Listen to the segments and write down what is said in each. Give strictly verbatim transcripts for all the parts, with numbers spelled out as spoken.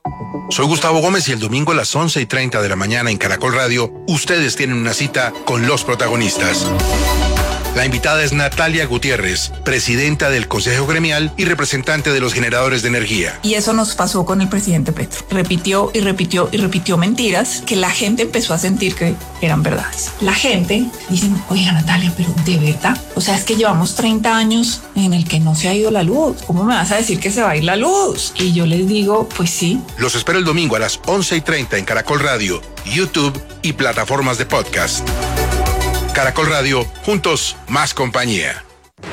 Soy Gustavo Gómez y el domingo a las once y treinta de la mañana en Caracol Radio, ustedes tienen una cita con los protagonistas. La invitada es Natalia Gutiérrez, presidenta del Consejo Gremial y representante de los generadores de energía. Y eso nos pasó con el presidente Petro. Repitió y repitió y repitió mentiras que la gente empezó a sentir que eran verdades. La gente dice, oiga Natalia, pero ¿de verdad? O sea, es que llevamos treinta años en el que no se ha ido la luz. ¿Cómo me vas a decir que se va a ir la luz? Y yo les digo, pues sí. Los espero el domingo a las once y treinta en Caracol Radio, YouTube y plataformas de podcast. Caracol Radio, juntos, más compañía.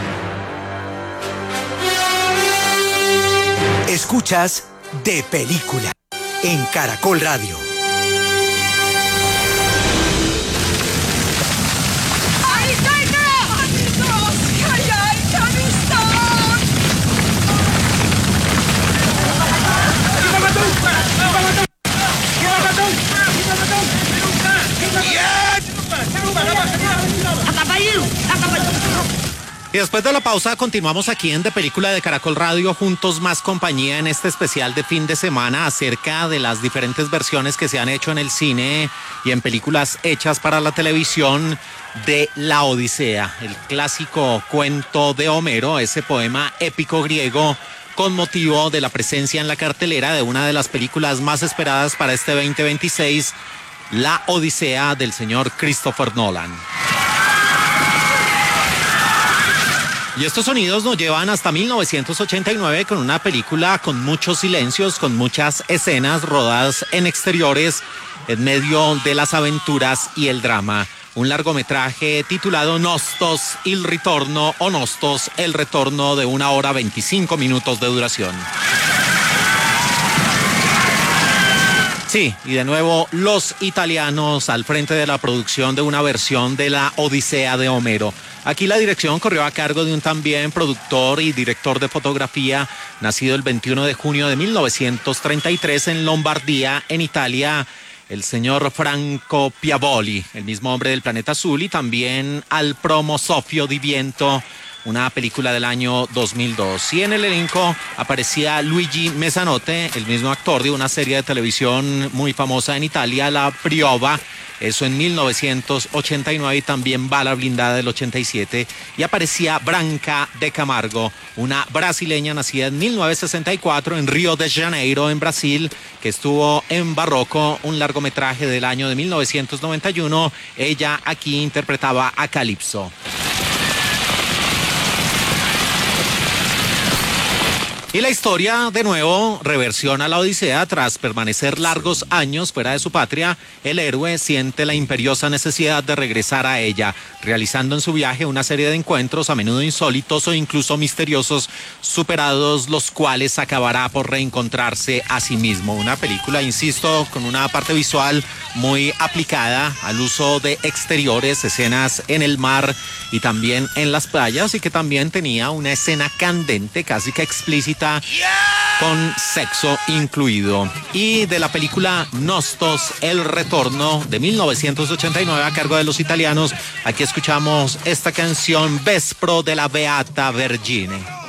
Escuchas De Película en Caracol Radio. Y después de la pausa continuamos aquí en De Película de Caracol Radio, juntos más compañía, en este especial de fin de semana acerca de las diferentes versiones que se han hecho en el cine y en películas hechas para la televisión de La Odisea, el clásico cuento de Homero, ese poema épico griego con motivo de la presencia en la cartelera de una de las películas más esperadas para este veinte veintiséis, La Odisea del señor Christopher Nolan. Y estos sonidos nos llevan hasta mil novecientos ochenta y nueve con una película con muchos silencios, con muchas escenas rodadas en exteriores, en medio de las aventuras y el drama. Un largometraje titulado Nostos il ritorno o Nostos el retorno, de una hora veinticinco minutos de duración. Sí, y de nuevo los italianos al frente de la producción de una versión de La Odisea de Homero. Aquí la dirección corrió a cargo de un también productor y director de fotografía, nacido el veintiuno de junio de mil novecientos treinta y tres en Lombardía, en Italia, el señor Franco Piavoli, el mismo hombre del Planeta Azul, y también al promo Soffio di Viento, una película del año dos mil dos. Y en el elenco aparecía Luigi Mezzanotte, el mismo actor de una serie de televisión muy famosa en Italia, La Briova, eso en mil novecientos ochenta y nueve, y también Bala Blindada del ochenta y siete. Y aparecía Branca de Camargo, una brasileña nacida en mil novecientos sesenta y cuatro en Río de Janeiro, en Brasil, que estuvo en Barroco, un largometraje del año de mil novecientos noventa y uno. Ella aquí interpretaba a Calipso. Y la historia, de nuevo, reversiona la Odisea. Tras permanecer largos años fuera de su patria, el héroe siente la imperiosa necesidad de regresar a ella, realizando en su viaje una serie de encuentros a menudo insólitos o incluso misteriosos, superados los cuales acabará por reencontrarse a sí mismo. Una película, insisto, con una parte visual muy aplicada al uso de exteriores, escenas en el mar y también en las playas, y que también tenía una escena candente, casi que explícita, con sexo incluido. Y de la película Nostos el retorno de mil novecientos ochenta y nueve, a cargo de los italianos, aquí escuchamos esta canción Vespro de la Beata Vergine.